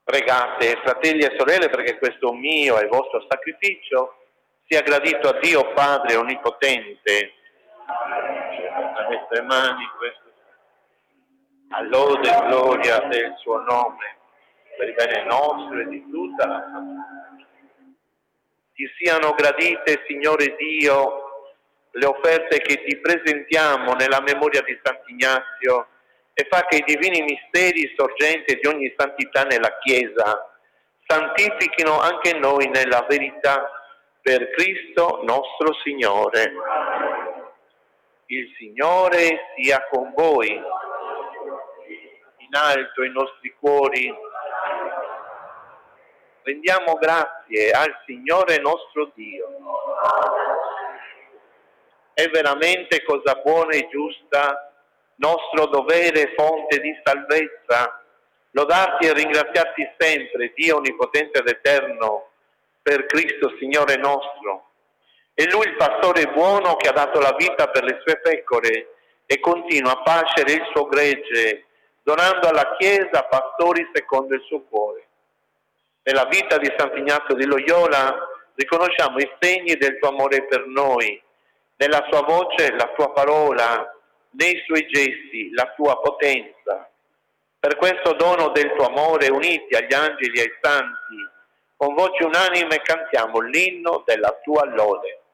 Pregate, fratelli e sorelle, perché questo mio e vostro sacrificio sia gradito a Dio Padre Onnipotente. A queste mani questo a lode e gloria del suo nome, per il bene nostro e di tutta la famiglia. Ti siano gradite, Signore Dio, le offerte che ti presentiamo nella memoria di Sant'Ignazio e fa che i divini misteri, sorgente di ogni santità nella Chiesa, santifichino anche noi nella verità per Cristo nostro Signore. Il Signore sia con voi. In alto i nostri cuori rendiamo grazie al Signore nostro Dio. È veramente cosa buona e giusta, nostro dovere e fonte di salvezza, lodarti e ringraziarti sempre, Dio Onnipotente ed Eterno, per Cristo Signore nostro. È Lui il pastore buono che ha dato la vita per le sue pecore e continua a pascere il suo gregge, donando alla Chiesa pastori secondo il suo cuore. Nella vita di Sant'Ignazio di Loyola riconosciamo i segni del tuo amore per noi, nella sua voce la tua parola, nei suoi gesti la tua potenza. Per questo dono del tuo amore, uniti agli angeli e ai santi, con voce unanime cantiamo l'inno della tua lode.